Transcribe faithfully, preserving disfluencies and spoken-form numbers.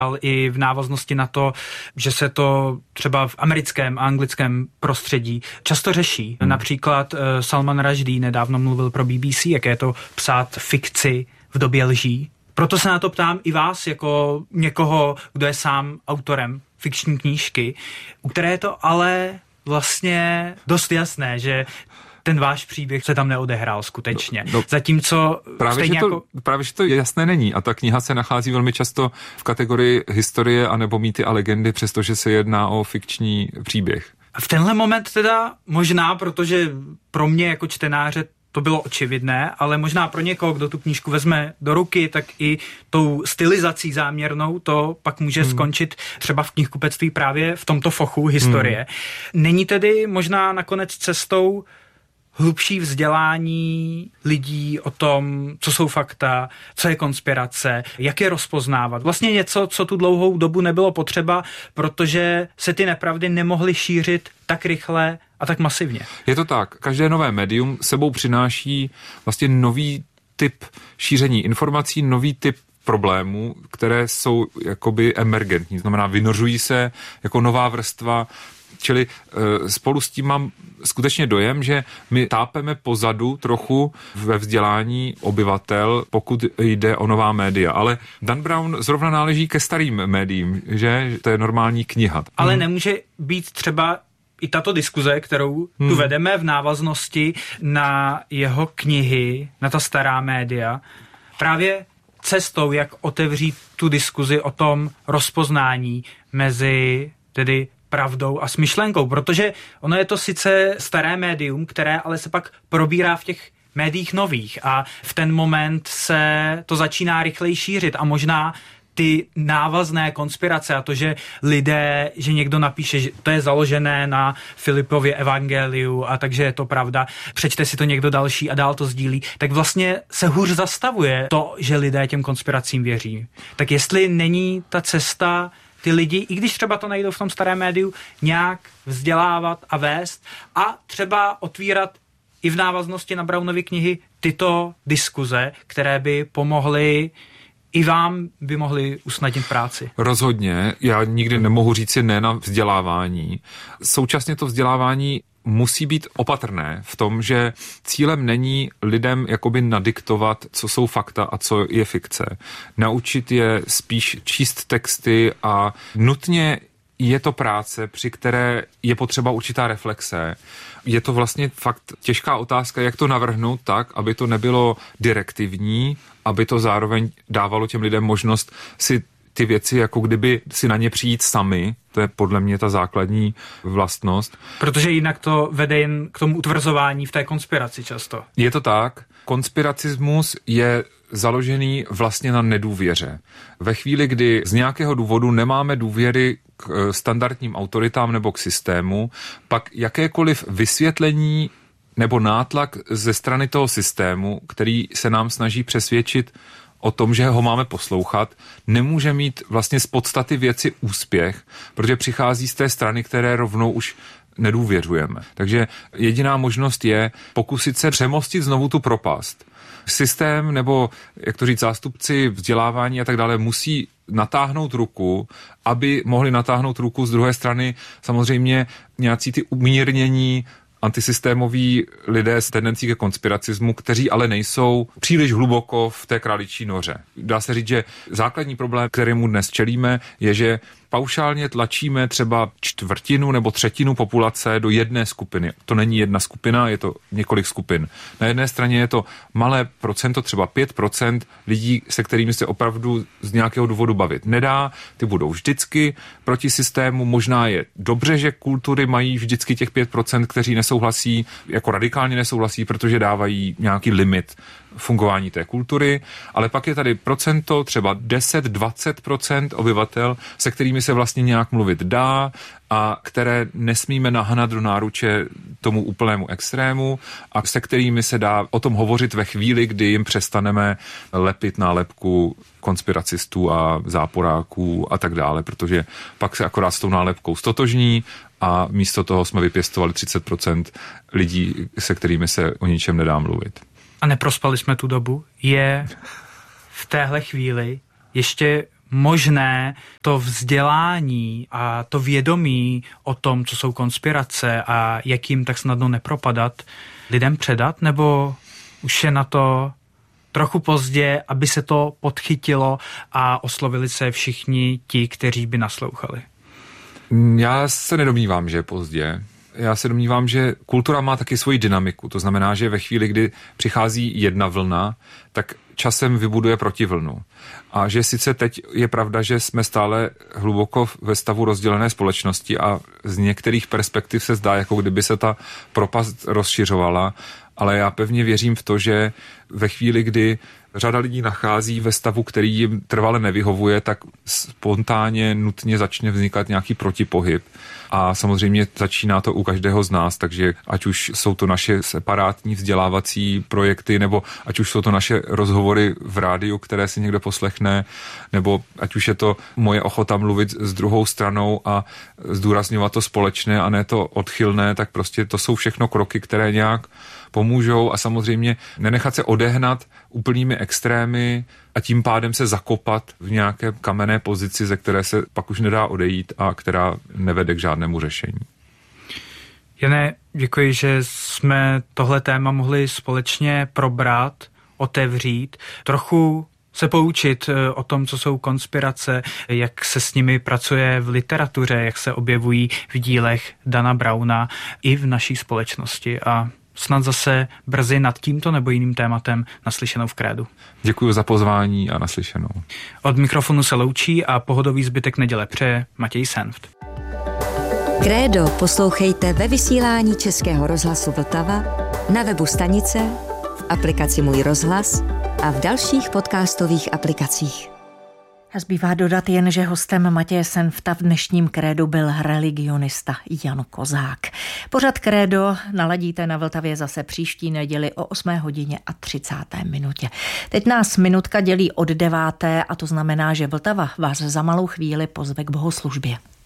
ale i v návaznosti na to, že se to třeba v americkém a anglickém prostředí často řeší. Hmm. Například Salman Rushdie nedávno mluvil pro B B C, jak je to psát fikci v době lží. Proto se na to ptám i vás, jako někoho, kdo je sám autorem fikční knížky, u které je to ale vlastně dost jasné, že ten váš příběh se tam neodehrál skutečně. No, no, Zatímco právě že, to, jako... právě, že to jasné není. A ta kniha se nachází velmi často v kategorii historie anebo mýty a legendy, přestože se jedná o fikční příběh. A v tenhle moment teda možná, protože pro mě jako čtenáře to bylo očividné, ale možná pro někoho, kdo tu knížku vezme do ruky, tak i tou stylizací záměrnou to pak může hmm. skončit třeba v knihkupectví právě v tomto fochu historie. Hmm. Není tedy možná nakonec cestou hlubší vzdělání lidí o tom, co jsou fakta, co je konspirace, jak je rozpoznávat. Vlastně něco, co tu dlouhou dobu nebylo potřeba, protože se ty nepravdy nemohly šířit tak rychle a tak masivně. Je to tak. Každé nové médium sebou přináší vlastně nový typ šíření informací, nový typ problémů, které jsou jakoby emergentní, znamená vynořují se jako nová vrstva. Čili e, spolu s tím mám skutečně dojem, že my tápeme pozadu trochu ve vzdělání obyvatel, pokud jde o nová média. Ale Dan Brown zrovna náleží ke starým médiím, že to je normální kniha. Ale hmm. nemůže být třeba i tato diskuze, kterou hmm. tu vedeme v návaznosti na jeho knihy, na ta stará média, právě cestou, jak otevřít tu diskuzi o tom rozpoznání mezi tedy pravdou a smyšlenkou, protože ono je to sice staré médium, které ale se pak probírá v těch médiích nových a v ten moment se to začíná rychleji šířit a možná ty návazné konspirace a to, že lidé, že někdo napíše, že to je založené na Filipově evangeliu a takže je to pravda, přečte si to někdo další a dál to sdílí, tak vlastně se hůř zastavuje to, že lidé těm konspiracím věří. Tak jestli není ta cesta ty lidi, i když třeba to najdou v tom starém médiu, nějak vzdělávat a vést a třeba otvírat i v návaznosti na Brownovy knihy tyto diskuze, které by pomohly i vám by mohli usnadnit práci. Rozhodně. Já nikdy nemohu říci ne na vzdělávání. Současně to vzdělávání musí být opatrné v tom, že cílem není lidem jakoby nadiktovat, co jsou fakta a co je fikce. Naučit je spíš číst texty a nutně je to práce, při které je potřeba určitá reflexe. Je to vlastně fakt těžká otázka, jak to navrhnout tak, aby to nebylo direktivní, aby to zároveň dávalo těm lidem možnost si ty věci, jako kdyby si na ně přijít sami. To je podle mě ta základní vlastnost. Protože jinak to vede jen k tomu utvrzování v té konspiraci často. Je to tak. Konspiracismus je založený vlastně na nedůvěře. Ve chvíli, kdy z nějakého důvodu nemáme důvěry k standardním autoritám nebo k systému, pak jakékoliv vysvětlení nebo nátlak ze strany toho systému, který se nám snaží přesvědčit o tom, že ho máme poslouchat, nemůže mít vlastně z podstaty věci úspěch, protože přichází z té strany, které rovnou už nedůvěřujeme. Takže jediná možnost je pokusit se přemostit znovu tu propast. Systém nebo, jak to říct, zástupci vzdělávání a tak dále musí natáhnout ruku, aby mohli natáhnout ruku z druhé strany samozřejmě nějací ty umírnění antisystémoví lidé s tendencí ke konspiracismu, kteří ale nejsou příliš hluboko v té králičí noře. Dá se říct, že základní problém, kterému dnes čelíme, je, že paušálně tlačíme třeba čtvrtinu nebo třetinu populace do jedné skupiny. To není jedna skupina, je to několik skupin. Na jedné straně je to malé procento, třeba pět procent lidí, se kterými se opravdu z nějakého důvodu bavit nedá. Ty budou vždycky proti systému. Možná je dobře, že kultury mají vždycky těch pět procent, kteří nesouhlasí, jako radikálně nesouhlasí, protože dávají nějaký limit fungování té kultury, ale pak je tady procento, třeba deset až dvacet procent obyvatel, se kterými se vlastně nějak mluvit dá a které nesmíme nahnat do náruče tomu úplnému extrému a se kterými se dá o tom hovořit ve chvíli, kdy jim přestaneme lepit nálepku konspiracistů a záporáků a tak dále, protože pak se akorát s tou nálepkou stotožní a místo toho jsme vypěstovali třicet procent lidí, se kterými se o ničem nedá mluvit. A neprospali jsme tu dobu, je v téhle chvíli ještě možné to vzdělání a to vědomí o tom, co jsou konspirace a jak jim tak snadno nepropadat, lidem předat, nebo už je na to trochu pozdě, aby se to podchytilo a oslovili se všichni ti, kteří by naslouchali? Já se nedomnívám, že je pozdě. Já se domnívám, že kultura má taky svoji dynamiku. To znamená, že ve chvíli, kdy přichází jedna vlna, tak časem vybuduje protivlnu. A že sice teď je pravda, že jsme stále hluboko ve stavu rozdělené společnosti a z některých perspektiv se zdá, jako kdyby se ta propast rozšiřovala, ale já pevně věřím v to, že ve chvíli, kdy řada lidí nachází ve stavu, který jim trvale nevyhovuje, tak spontánně nutně začne vznikat nějaký protipohyb. A samozřejmě začíná to u každého z nás, takže ať už jsou to naše separátní vzdělávací projekty, nebo ať už jsou to naše rozhovory v rádiu, které si někdo poslechne, nebo ať už je to moje ochota mluvit s druhou stranou a zdůrazňovat to společné a ne to odchylné, tak prostě to jsou všechno kroky, které nějak pomůžou a samozřejmě nenechat se odehnat úplnými extrémy a tím pádem se zakopat v nějaké kamenné pozici, ze které se pak už nedá odejít a která nevede k žádnému řešení. Jane, děkuji, že jsme tohle téma mohli společně probrat, otevřít, trochu se poučit o tom, co jsou konspirace, jak se s nimi pracuje v literatuře, jak se objevují v dílech Dana Browna i v naší společnosti a snad zase brzy nad tímto nebo jiným tématem naslyšenou v Krédu. Děkuji za pozvání a naslyšenou. Od mikrofonu se loučí a pohodový zbytek neděle přeje Matěj Senft. Krédo poslouchejte ve vysílání Českého rozhlasu Vltava, na webu stanice, v aplikaci Můj rozhlas a v dalších podcastových aplikacích. A zbývá dodat jen, že hostem Matěje Senfta v dnešním Krédu byl religionista Jan Kozák. Pořad Krédo naladíte na Vltavě zase příští neděli o osmé hodině a třicáté minutě. Teď nás minutka dělí od deváté a to znamená, že Vltava vás za malou chvíli pozve k bohoslužbě.